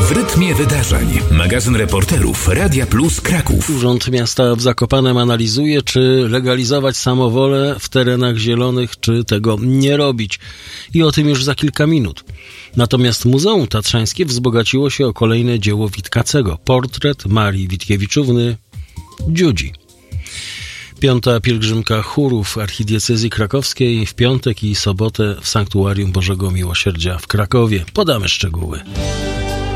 W rytmie wydarzeń. Magazyn reporterów Radia Plus Kraków. Urząd Miasta w Zakopanem analizuje, czy legalizować samowole w terenach zielonych, czy tego nie robić. I o tym już za kilka minut. Natomiast Muzeum Tatrzańskie wzbogaciło się o kolejne dzieło Witkacego. Portret Marii Witkiewiczowy Dziudzi. 5. pielgrzymka chórów archidiecezji krakowskiej w piątek i sobotę w Sanktuarium Bożego Miłosierdzia w Krakowie. Podamy szczegóły.